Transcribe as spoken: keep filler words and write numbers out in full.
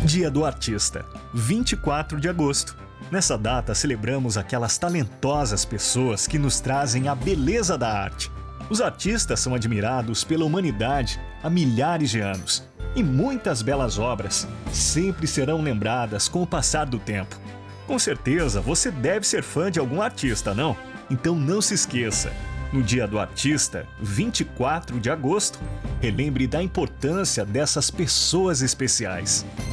Dia do Artista, vinte e quatro de agosto. Nessa data celebramos aquelas talentosas pessoas que nos trazem a beleza da arte. Os artistas são admirados pela humanidade há milhares de anos e muitas belas obras sempre serão lembradas com o passar do tempo. Com certeza você deve ser fã de algum artista, não? Então não se esqueça, no Dia do Artista, vinte e quatro de agosto, relembre da importância dessas pessoas especiais.